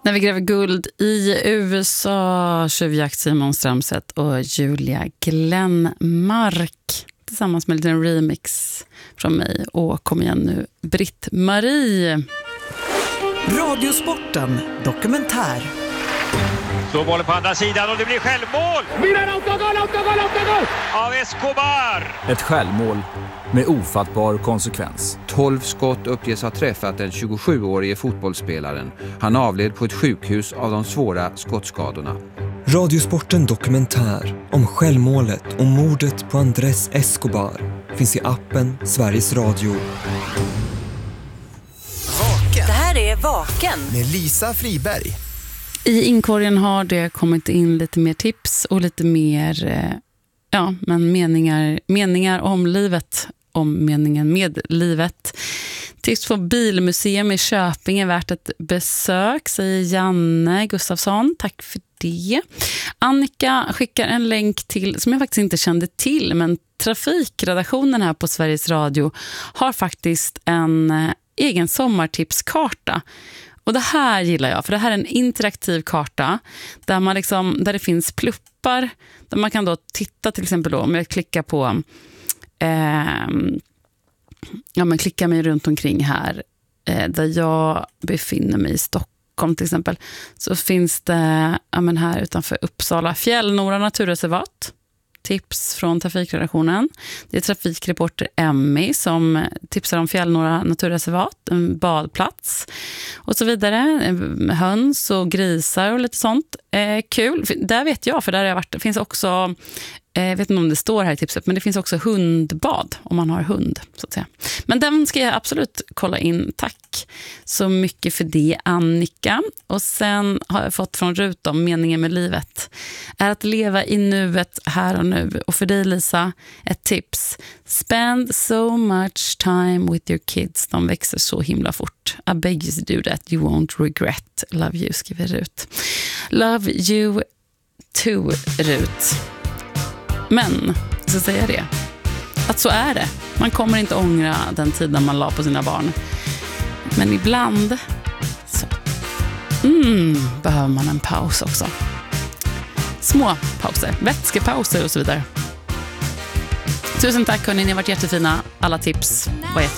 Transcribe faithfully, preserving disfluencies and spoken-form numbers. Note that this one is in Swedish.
När vi gräver guld i U S A, tjuvjakt Simon Strömstedt och Julia Glenmark tillsammans med en liten remix från mig. Och kom igen nu, Britt-Marie. Radiosporten dokumentär. Så bollen på andra sidan och det blir självmål! Milan autogol, autogol, autogol! Av Escobar! Ett självmål med ofattbar konsekvens. tolv skott uppges ha träffat den tjugosjuårige fotbollsspelaren. Han avled på ett sjukhus av de svåra skottskadorna. Radiosporten dokumentär om självmålet och mordet på Andrés Escobar finns i appen Sveriges Radio. Vaken. Det här är Vaken Med Lisa Friberg. I inkorgen har det kommit in lite mer tips och lite mer eh, ja, men meningar, meningar om livet, om meningen med livet. Tips på Bilmuseum i Köping är värt ett besök, säger Janne Gustafsson. Tack för det. Annika skickar en länk till, som jag faktiskt inte kände till, men trafikredaktionen här på Sveriges Radio har faktiskt en eh, egen sommartipskarta. Och det här gillar jag, för det här är en interaktiv karta där, man liksom, där det finns pluppar där man kan då titta, till exempel då, om jag klickar på eh, ja, men klickar mig runt omkring här eh, där jag befinner mig i Stockholm till exempel, så finns det ja, men här utanför Uppsala Fjällnora naturreservat. Tips från trafikredaktionen. Det är trafikreporter Emmy som tipsar om Fjällnora naturreservat, en badplats och så vidare. Höns och grisar och lite sånt. Eh, kul. Där vet jag, för där har jag varit. Det finns också, eh, jag vet inte om det står här i tipset, men det finns också hundbad om man har hund, så att säga. Men den ska jag absolut kolla in. Tack så mycket för det, Annika. Och sen har jag fått från Rut om meningen med livet är att leva i nuet här och nu. Och för dig, Lisa, ett tips. Spend so much time with your kids. De växer så himla fort. I beg you to do that. You won't regret. Love you, skriver Rut. Love you too, Rut. Men, så säger jag det. Att så är det. Man kommer inte ångra den tiden man la på sina barn. Men ibland så mm, behöver man en paus också. Små pauser, vätskepauser och så vidare. Tusen tack hörni, ni har varit jättefina. Alla tips var jättebra.